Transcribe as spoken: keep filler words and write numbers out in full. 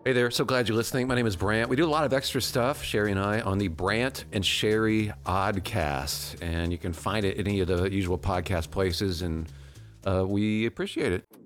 Hey there, so glad you're listening. My name is Brant. We do a lot of extra stuff, Sherry and I, on the Brant and Sherry Oddcast, and you can find it in any of the usual podcast places, and uh, we appreciate it.